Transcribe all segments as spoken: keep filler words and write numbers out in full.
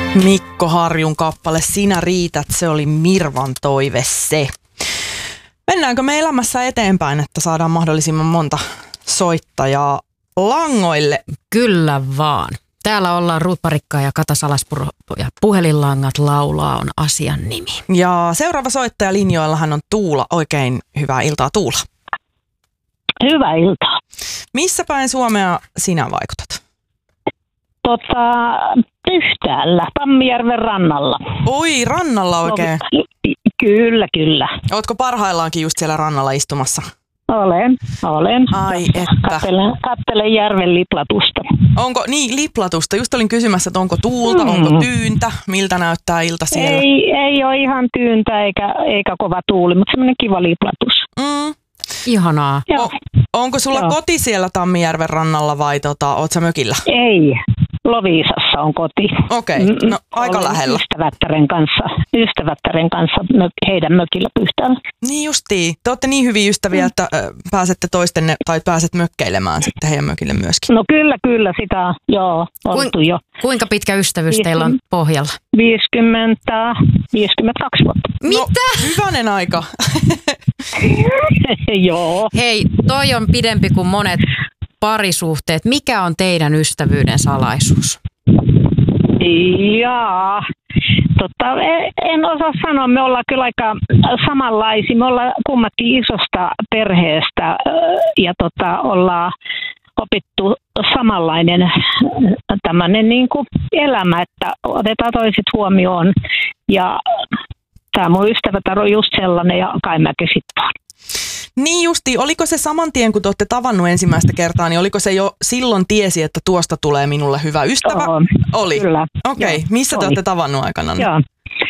Mikko Harjun kappale Sinä riität, se oli Mirvan toive se. Mennäänkö me elämässä eteenpäin, että saadaan mahdollisimman monta soittajaa langoille? Kyllä vaan. Täällä ollaan Ruut Parikkaa ja Kata Salaspuro ja Puhelinlangat laulaa on asian nimi. Ja seuraava soittaja linjoillahan on Tuula. Oikein hyvää iltaa, Tuula. Hyvää iltaa. Missä päin Suomea sinä vaikutat? Tota, Pyhtäällä, Tammijärven rannalla. Oi, rannalla oikein. No, kyllä, kyllä. Ootko parhaillaankin just siellä rannalla istumassa? Olen, olen. Ai että. Kattelen, kattelen järven liplatusta. Onko, niin liplatusta. Just olin kysymässä, että onko tuulta, mm. onko tyyntä, miltä näyttää ilta siellä? Ei, ei ole ihan tyyntä eikä, eikä kova tuuli, mutta semmoinen kiva liplatus. Mm. Ihanaa. O, onko sulla Joo. koti siellä Tammijärven rannalla vai tota, oot sä mökillä? Ei. Loviisassa on koti. Okei, okay. No aika Olen lähellä. Ystävättären kanssa, ystävättären kanssa heidän mökillä Pyhtäällä. Niin justiin. Te olette niin hyviä ystäviä, mm. että pääsette toistenne tai pääset mökkeilemään sitten heidän mökille myöskin. No kyllä, kyllä sitä joo, oltu Kuin, jo. Kuinka pitkä ystävyys teillä on pohjalla? viisikymmentä, viisikymmentäkaksi vuotta. Mitä? No, hyvänen aika. Joo. Hei, toi on pidempi kuin monet parisuhteet. Mikä on teidän ystävyyden salaisuus? Jaa, tota, en osaa sanoa. Me ollaan kyllä aika samanlaisia. Me ollaan kummatkin isosta perheestä ja tota, ollaan opittu samanlainen tämmöinen niin kuin elämä, että otetaan toiset huomioon. Ja tämä mun ystävätär on just sellainen ja kai mäkin sitten on. Niin justi, oliko se saman tien, kun te olette tavannut ensimmäistä kertaa, niin oliko se jo silloin tiesi, että tuosta tulee minulle hyvä ystävä? Joo, oli. Kyllä. Okei, okay. Missä oli. te olette tavannut aikana? Joo.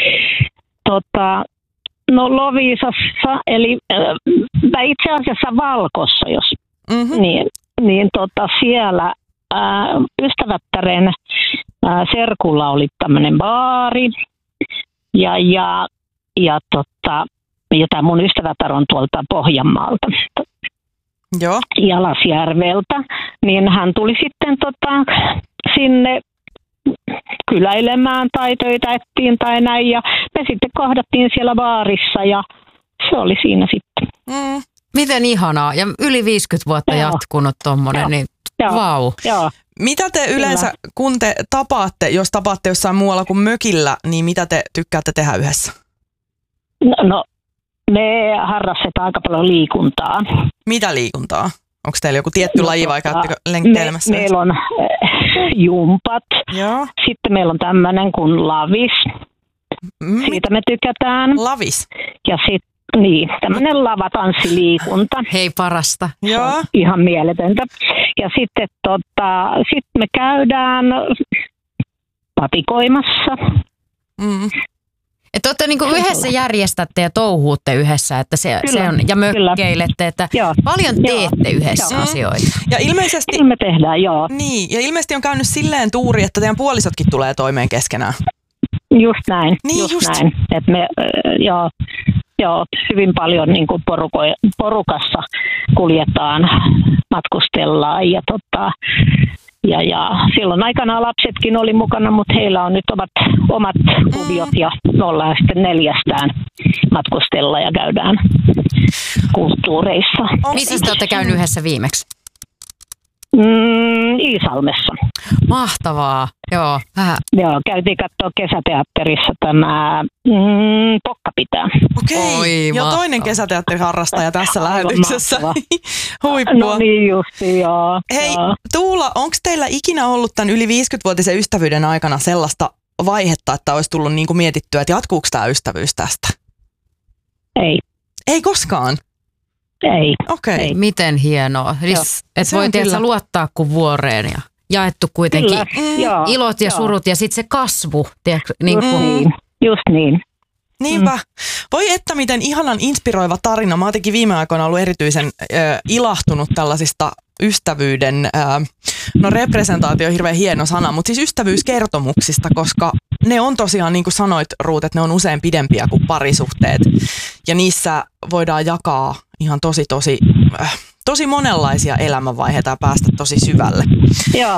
Tota, no Loviisassa, eli äh, itse asiassa Valkossa, jos Mm-hmm. niin, niin tota, siellä äh, ystävättären äh, serkulla oli tämmöinen baari ja, ja, ja tota, jota mun ystävätär on tuolta Pohjanmaalta, Joo. Jalasjärveltä, niin hän tuli sitten tota, sinne kyläilemään tai töitä ettiin tai näin, ja me sitten kohdattiin siellä baarissa, ja se oli siinä sitten. Mm. Miten ihanaa, ja yli viisikymmentä vuotta Joo. jatkunut tommonen, Joo. niin Joo. vau. Joo. Mitä te yleensä, Kyllä. kun te tapaatte, jos tapaatte jossain muualla kuin mökillä, niin mitä te tykkäätte tehdä yhdessä? No, no me harrastetaan aika paljon liikuntaa. Mitä liikuntaa? Onko teillä joku tietty No, laji vai tota, käyttekö lenkkeilemässä? Me, meillä on äh, jumpat. Joo. Sitten meillä on tämmöinen kuin lavis. Mm, Siitä me tykätään. Lavis. Ja sitten niin, tämmöinen lavatanssiliikunta. Hei, parasta. Joo. Ihan mieletöntä. Ja sitten tota, sit me käydään patikoimassa. Mm. Että olette niinku yhdessä järjestätte ja touhuutte yhdessä, että se, Kyllä, se on, ja mökkeilette, että Joo. paljon teette Joo. yhdessä Joo. asioita. Ja ilmeisesti, Kyllä me tehdään, joo. niin, ja ilmeisesti on käynyt silleen tuuri, että teidän puolisotkin tulee toimeen keskenään. Just näin. Niin just, just. näin. Et me, äh, joo, joo, hyvin paljon niin kuin poruko- porukassa kuljetaan, matkustellaan ja, tota, ja, ja silloin aikanaan lapsetkin oli mukana, mutta heillä on nyt omat, omat kuviot ja me ollaan sitten neljästään matkustella ja käydään kulttuureissa. Missä te olette käynyt yhdessä viimeksi? Mm, Iisalmessa. Mahtavaa. Joo, vähän. Joo, käytiin katsoa kesäteatterissa tämä mm, Pokka pitää. Okei, Oi, jo mahtavaa. toinen kesäteatteriharrastaja tässä Aivan lähetyksessä. mahtavaa. Huippua. No niin justi, joo. Hei, joo. Tuula, onko teillä ikinä ollut tämän yli viisikymmenvuotisen ystävyyden aikana sellaista vaihetta, että olisi tullut niin kuin mietittyä, että jatkuuko tämä ystävyys tästä? Ei, Ei koskaan. ei. Okei. Ei. Miten hienoa. Siis, että Se on voi tietysti kyllä. luottaa kuin vuoreen ja jaettu kuitenkin Kyllä, Mm, joo, ilot ja joo. surut ja sitten se kasvu. Tiedätkö, niin Just kuin, niin, just niin. Niinpä. Mm. Voi että miten ihanan inspiroiva tarina. Mä oon jotenkin viime aikoina ollut erityisen äh, ilahtunut tällaisista ystävyyden, äh, no representaatio on hirveän hieno sana, mutta siis ystävyyskertomuksista, koska ne on tosiaan, niin kuin sanoit Ruut, että ne on usein pidempiä kuin parisuhteet. Ja niissä voidaan jakaa ihan tosi, tosi, äh, tosi monenlaisia elämänvaiheita ja päästä tosi syvälle. Joo,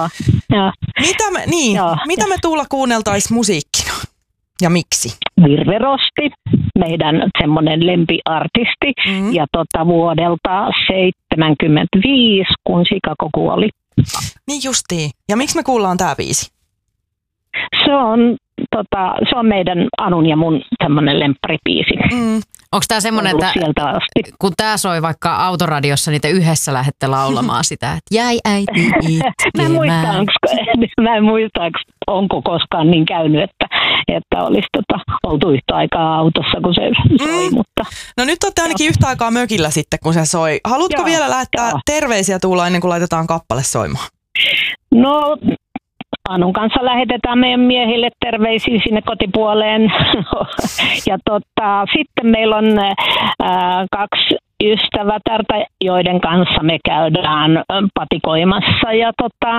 Joo. Mitä me, niin, Joo. mitä me Tuula kuunneltais musiikkina ja miksi? Virve Rosti, meidän semmoinen lempiartisti, Mm. ja tota, vuodelta seitsemänkymmentäviisi, kun Chicago kuoli. Niin justiin. Ja miksi me kuullaan tää biisi? Se on, tota, se on meidän Anun ja mun semmoinen lempparibiisi. Mm. Onko tämä semmoinen, Ollut että sieltä asti. kun tämä soi vaikka autoradiossa, niin te yhdessä lähdette laulamaan sitä, että jäi äiti Mä en muista, itkemään. onko, mä en muista, onko koskaan niin käynyt, että, että olisi tota, oltu yhtä aikaa autossa, kun se soi, Mm. mutta No nyt olette ainakin yhtä aikaa mökillä sitten, kun se soi. Haluatko Joo, vielä lähettää joo. terveisiä Tuula ennen kuin laitetaan kappale soimaan? no Anun kanssa lähetetään meidän miehille terveisiä sinne kotipuoleen. Ja tota, sitten meillä on ää, kaksi ystävätärtä, joiden kanssa me käydään patikoimassa ja, tota,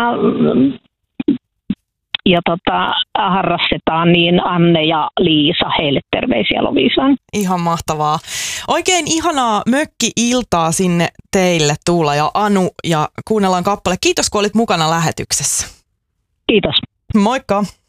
ja tota, harrastetaan, niin Anne ja Liisa, heille terveisiä Loviisaan. Ihan mahtavaa. Oikein ihanaa mökki-iltaa sinne teille Tuula ja Anu ja kuunnellaan kappale. Kiitos kun olit mukana lähetyksessä. Kiitos. Moikka!